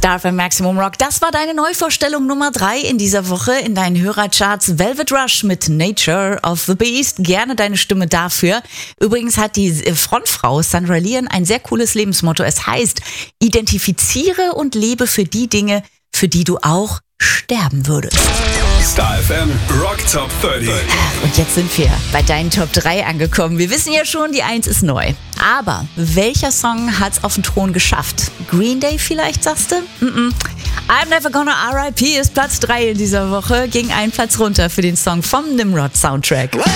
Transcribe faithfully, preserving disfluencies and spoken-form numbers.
Star F M Maximum Rock, das war deine Neuvorstellung Nummer drei in dieser Woche in deinen Hörercharts. Velvet Rush mit Nature of the Beast. Gerne deine Stimme dafür. Übrigens hat die Frontfrau Sandra Leon ein sehr cooles Lebensmotto. Es heißt, identifiziere und lebe für die Dinge, für die du auch sterben würdest. Star F M Rock Top dreißig. Und jetzt sind wir bei deinen Top drei angekommen. Wir wissen ja schon, die eins ist neu. Aber welcher Song hat's auf den Thron geschafft? Green Day vielleicht, sagst du? Mm-mm. I'm Never Gonna R I P ist Platz drei in dieser Woche. Ging einen Platz runter für den Song vom Nimrod Soundtrack.